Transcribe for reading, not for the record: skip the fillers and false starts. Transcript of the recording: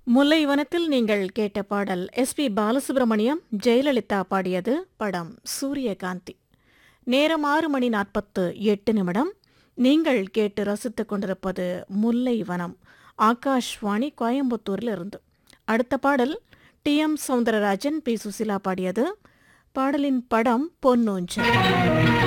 முல்லைவனத்தில் நீங்கள் கேட்ட பாடல் எஸ்.பி. பாலசுப்ரமணியம், ஜெயலலிதா பாடியது. படம் சூரியகாந்தி. நேரம் 6:48. நீங்கள் கேட்டு ரசித்துக் கொண்டிருப்பது முல்லைவனம், ஆகாஷ்வாணி கோயம்புத்தூரிலிருந்து. அடுத்த பாடல் டி.எம். சௌந்தரராஜன், பி. சுசிலா பாடியது. பாடலின் படம் பொன்னூஞ்சல்.